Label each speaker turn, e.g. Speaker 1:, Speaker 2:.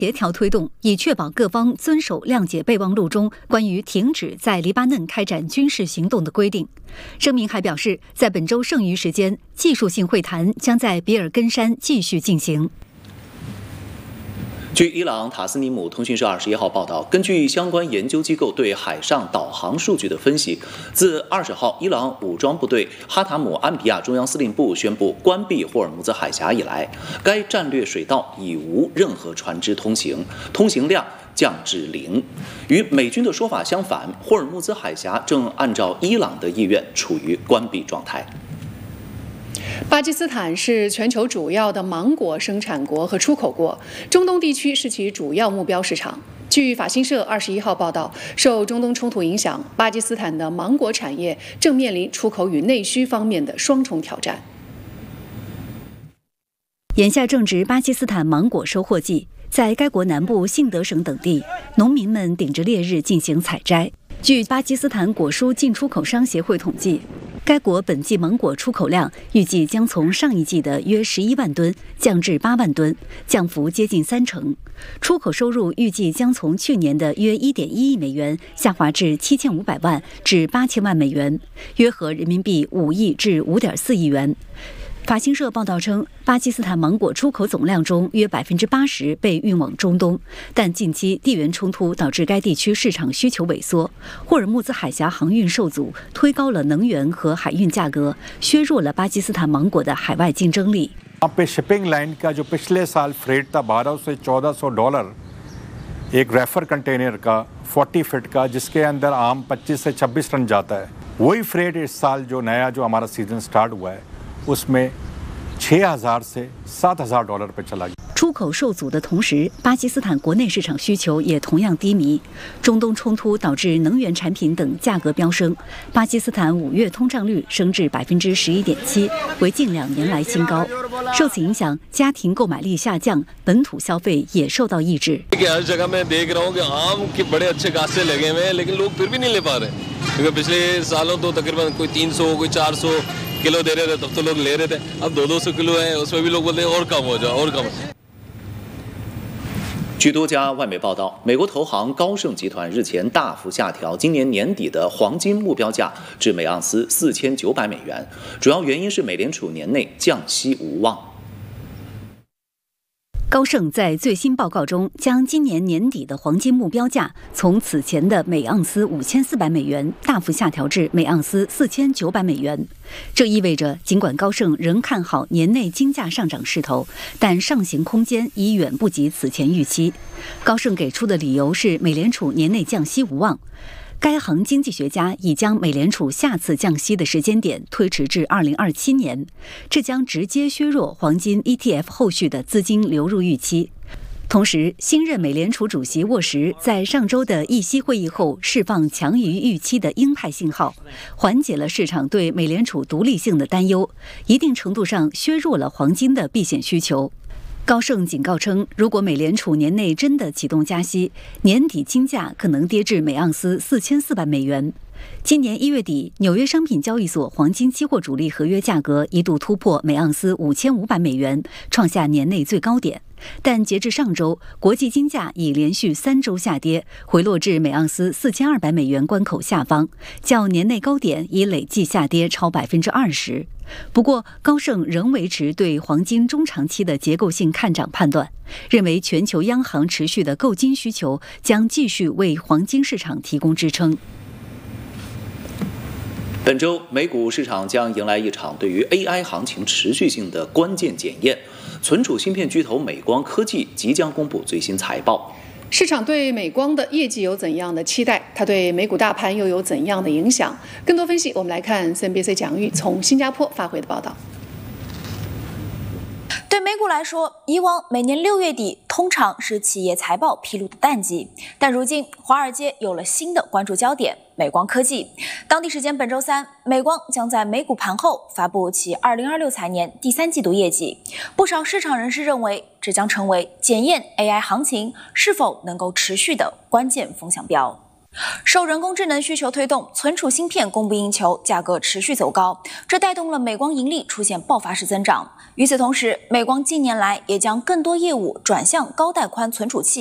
Speaker 1: 协调推动，以确保各方遵守谅解备忘录中关于停止在黎巴嫩开展军事行动的规定。声明还表示，在本周剩余时间，技术性会谈将在比尔根山继续进行。
Speaker 2: 据伊朗塔斯尼姆通讯社21号报道，根据相关研究机构对海上导航数据的分析，自20号伊朗武装部队哈塔姆安比亚中央司令部宣布关闭霍尔木兹海峡以来，该战略水道已无任何船只通行，通行量降至0。与美军的说法相反，霍尔木兹海峡正按照伊朗的意愿处于关闭状态。
Speaker 3: 巴基斯坦是全球主要的芒果生产国和出口国，中东地区是其主要目标市场。据法新社21号报道，受中东冲突影响，巴基斯坦的芒果产业正面临出口与内需方面的双重挑战。
Speaker 1: 眼下正值巴基斯坦芒果收获季，在该国南部信德省等地，农民们顶着烈日进行采摘。据巴基斯坦果蔬进出口商协会统计，该国本季芒果出口量预计将从上一季的约11万吨降至8万吨，降幅接近30%。出口收入预计将从去年的约1.1亿美元下滑至7500万至8000万美元，约合人民币5亿至5.4亿元。法新社报道称，巴基斯坦芒果出口总量中约80%被运往中东，但近期地缘冲突导致该地区市场需求萎缩，霍尔木兹海峡航运受阻，推高了能源和海运价格，削弱了巴基斯坦芒果的海外竞争力。
Speaker 4: यहाँ पे shipping line का जो पिछले साल फ्रेट था $1200 से $1400 एक रेफर कंटेनर का 40 फीट का, जिसके अंदर आम 25 से 26 टन जाता है, वही फ्रेट इस साल जो नया जो हमारा सीजन स्टार्ट हुआ है उसमें $6000 से $7000 पे चला गया。
Speaker 1: 出口受阻的同时，巴基斯坦国内市场需求也同样低迷。中东冲突导致能源产品等价格飙升，巴基斯坦5月通胀率升至11.7%，为近2年来新高。受此影响，家庭购买力下降，本土消费也受到抑制。
Speaker 5: किलो दे रहे थे तब तो लोग ले रहे थे, अब 200 किलो है, उसमें भी लोग बोलते हैं और कम हो जाओ और कम。
Speaker 2: 据多家外媒报道，美国投行高盛集团日前大幅下调今年年底的黄金目标价至每盎司4900美元，主要原因是美联储年内降息无望。
Speaker 1: 高盛在最新报告中将今年年底的黄金目标价从此前的每盎司5400美元大幅下调至每盎司4900美元。这意味着，尽管高盛仍看好年内金价上涨势头，但上行空间已远不及此前预期。高盛给出的理由是美联储年内降息无望。该行经济学家已将美联储下次降息的时间点推迟至2027年，这将直接削弱黄金 ETF 后续的资金流入预期。同时，新任美联储主席沃什在上周的议息会议后释放强于预期的鹰派信号，缓解了市场对美联储独立性的担忧，一定程度上削弱了黄金的避险需求。高盛警告称，如果美联储年内真的启动加息，年底金价可能跌至每盎司4400美元。今年1月底，纽约商品交易所黄金期货主力合约价格一度突破每盎司5500美元，创下年内最高点。但截至上周，国际金价已连续3周下跌，回落至每盎司4200美元关口下方，较年内高点已累计下跌超20%。不过，高盛仍维持对黄金中长期的结构性看涨判断，认为全球央行持续的购金需求将继续为黄金市场提供支撑。
Speaker 2: 本周美股市场将迎来一场对于 AI 行情持续性的关键检验。存储芯片巨头美光科技即将公布最新财报。
Speaker 3: 市场对美光的业绩有怎样的期待？它对美股大盘又有怎样的影响？更多分析，我们来看 CNBC 蒋玉从新加坡发回的报道。
Speaker 6: 对美股来说，以往每年6月底通常是企业财报披露的淡季，但如今华尔街有了新的关注焦点——美光科技。当地时间本周三，美光将在美股盘后发布其2026财年第3季度业绩。不少市场人士认为，这将成为检验 AI 行情是否能够持续的关键风向标。 受人工智能需求推动，存储芯片供不应求，价格持续走高，这带动了美光盈利出现爆发式增长。与此同时，美光近年来也将更多业务转向高带宽存储器。